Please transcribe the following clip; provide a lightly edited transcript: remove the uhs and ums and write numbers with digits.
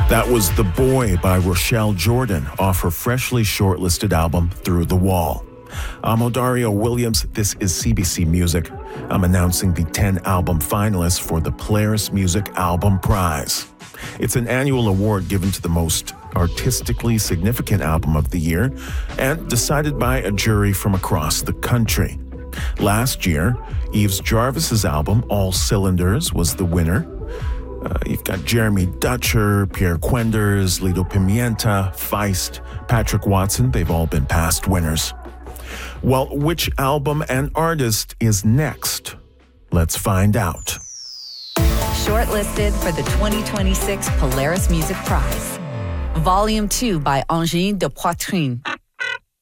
That was The Boy by Rochelle Jordan off her freshly shortlisted album, Through the Wall. I'm Odario Williams. This is CBC Music. I'm announcing the 10 album finalists for the Polaris Music Album Prize. It's an annual award given to the most artistically significant album of the year and decided by a jury from across the country. Last year, Yves Jarvis's album, All Cylinders, was the winner. You've got Jeremy Dutcher, Pierre Quenders, Lido Pimienta, Feist, Patrick Watson. They've all been past winners. Well, which album and artist is next? Let's find out. Shortlisted for the 2026 Polaris Music Prize. Volume 2 by Angéline de Poitrine.